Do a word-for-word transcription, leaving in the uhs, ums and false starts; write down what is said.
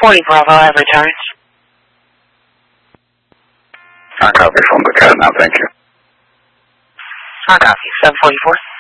forty Bravo, I've returned. I copy from the cat now, thank you. I copy, seven forty-four.